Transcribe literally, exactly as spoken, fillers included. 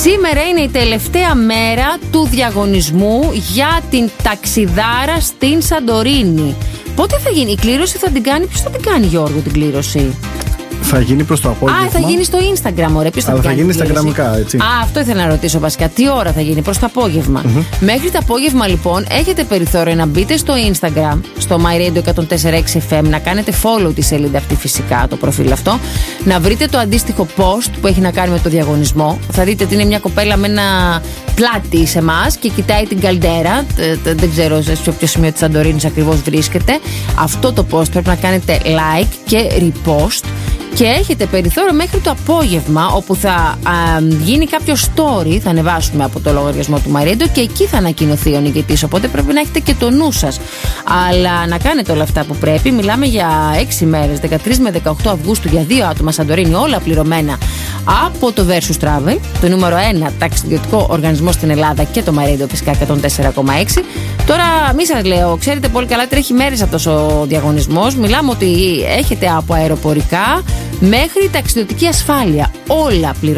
Σήμερα είναι η τελευταία μέρα του διαγωνισμού για την ταξιδάρα στην Σαντορίνη. Πότε θα γίνει η κλήρωση, θα την κάνει, ποιος θα την κάνει, Γιώργο, την κλήρωση? Θα γίνει προς το απόγευμα. Α, θα γίνει στο Instagram, ωραία. Ποιος θα Αλλά την θα κάνει γίνει instagramικά, έτσι. Α, αυτό ήθελα να ρωτήσω βασικά. Τι ώρα θα γίνει, προς το απόγευμα? Mm-hmm. Μέχρι το απόγευμα, λοιπόν, έχετε περιθώριο να μπείτε στο Instagram, στο MyRadio εκατόν τέσσερα έξι εφ εμ, να κάνετε follow τη σελίδα αυτή, φυσικά, το προφίλ αυτό, να βρείτε το αντίστοιχο post που έχει να κάνει με το διαγωνισμό. Θα δείτε ότι είναι μια κοπέλα με ένα πλάτη σε εμάς και κοιτάει την καλντέρα. Δεν ξέρω σε ποιο σημείο της Σαντορίνης ακριβώς βρίσκεται. Αυτό το post πρέπει να κάνετε like και repost. Και έχετε περιθώριο μέχρι το απόγευμα, όπου θα α, γίνει κάποιο story, θα ανεβάσουμε από το λογαριασμό του MyRadio και εκεί θα ανακοινωθεί ο νικητής. Οπότε πρέπει να έχετε και το νου σας. Αλλά να κάνετε όλα αυτά που πρέπει. Μιλάμε για έξι μέρες, δεκατρείς με δεκαοκτώ Αυγούστου, για δύο άτομα Σαντορίνη, όλα πληρωμένα από το Versus Travel, το νούμερο ένα ταξιδιωτικό οργανισμό στην Ελλάδα, και το MyRadio φυσικά εκατόν τέσσερα κόμμα έξι. Τώρα, μη σας λέω, ξέρετε πολύ καλά, τρέχει μέρες αυτός ο διαγωνισμός. Μιλάμε ότι έχετε από αεροπορικά μέχρι ταξιδιωτική ασφάλεια. Όλα πληρωμένα.